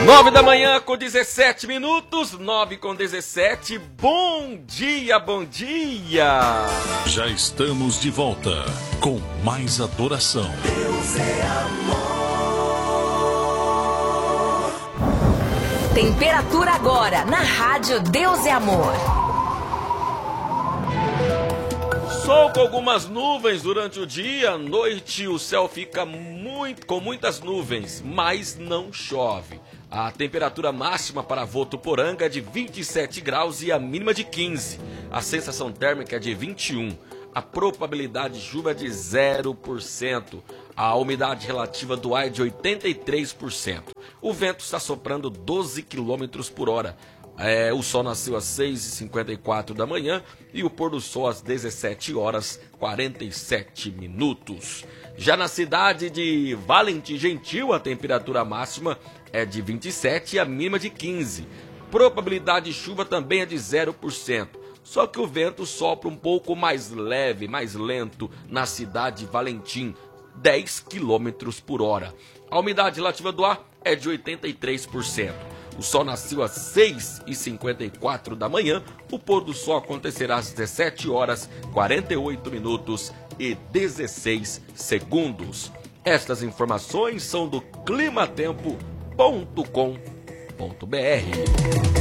9 da manhã com 17 minutos, 9:17. Bom dia, bom dia. Já estamos de volta com mais adoração. Deus é amor. Temperatura agora na rádio Deus é Amor. Sol com algumas nuvens durante o dia, à noite o céu fica com muitas nuvens, mas não chove. A temperatura máxima para Votuporanga é de 27 graus e a mínima de 15. A sensação térmica é de 21. A probabilidade de chuva é de 0%. A umidade relativa do ar é de 83%. O vento está soprando 12 km por hora. O sol nasceu às 6h54 da manhã e o pôr do sol às 17h47. Já na cidade de Valentim Gentil, a temperatura máxima é de 27 e a mínima de 15. Probabilidade de chuva também é de 0%. Só que o vento sopra um pouco mais leve, mais lento na cidade de Valentim, 10 km por hora. A umidade relativa do ar é de 83%. O sol nasceu às 6h54 da manhã. O pôr do sol acontecerá às 17h48 Estas informações são do climatempo.com.br.